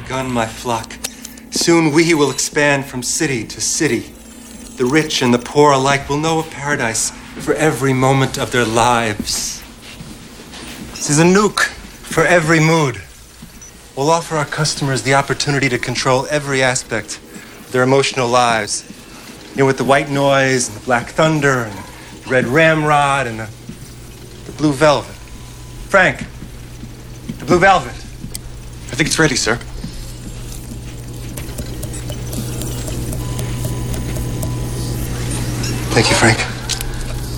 begun, my flock. Soon we will expand from city to city. The rich and the poor alike will know a paradise for every moment of their lives. This is a nuke for every mood. We'll offer our customers the opportunity to control every aspect of their emotional lives. You know, with the white noise and the black thunder and the red ramrod and the blue velvet. Frank, the blue velvet. I think it's ready, sir. Thank you, Frank.